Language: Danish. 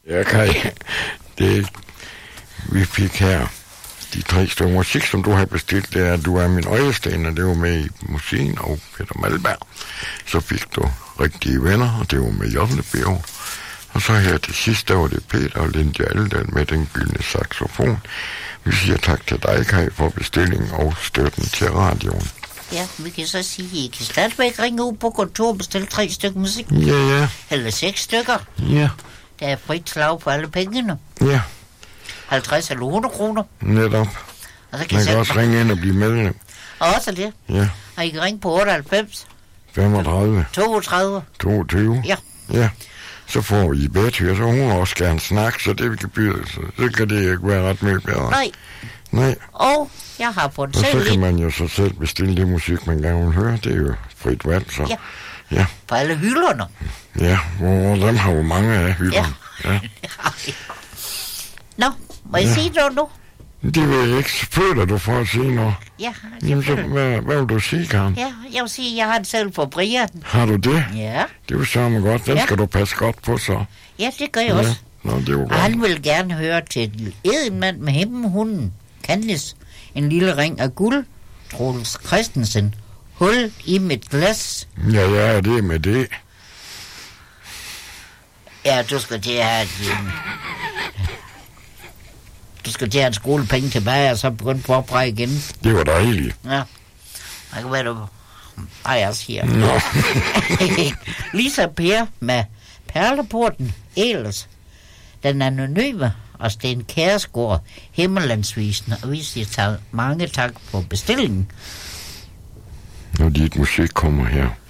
Ja, Kai. Det vi fik her, de 3 stykker musik, som du har bestilt, det er, at du er min øjesten, og det var med i musikken og Peter Malberg. Så fik du Rigtige Venner, og det var med Jollebjerg. Og så her til sidst, der var det Peter og Lindy Aldal med Den Gyldne Saxofon. Vi siger tak til dig, Kai, for bestillingen og støtten til radioen. Ja, vi kan så sige, at I kan stadigvæk ringe ud på kontor og bestille 3 stykker musik. Ja. Eller 6 stykker. Ja. Der er frit slag på alle pengene. Ja. 50 eller 100 kroner. Netop. Og så Man kan også ringe ind og blive medlem. Og også det. Ja. Og I kan ringe på 98. 35. 32. 22. Ja. Ja. Så får vi Betty, og så hun også gerne snakke, så det vi kan byde, så kan det ikke være ret meget bedre. Nej. Og jeg har på den og selv. Og så kan man jo så selv bestille det musik, man gerne vil høre. Det er jo frit valg, så. Ja. På alle hylderne. Ja, og dem har jo mange af hylderne. Ja. Nå, må jeg sige noget nu? Det vil jeg ikke. Føler du for at sige noget? Ja. Jamen, så hvad vil du sige, Karen? Ja, jeg vil sige, at jeg har den selv på Brian. Har du det? Ja. Det vil sørge mig godt. Den skal du passe godt på, så. Ja, det gør jeg også. Nå, det er jo godt. Og han vil gerne høre til Edelmand med himmelhunden. Candice. En lille ring af guld. Troels Christensen. Hul i mit glas. Ja, det er med det. Ja, du skal til at have du skal til at have skolepenge tilbage, og så begynde på at præge igen. Det var dejligt. Ja. Jeg kan være, du ejer siger. Nå. Lisa Per med Perleporten Eles. Den anonyme og Sten Kjærsgaard Himmerlandsvisen. Og vi siger mange tak for bestillingen. Når dit musik kommer her.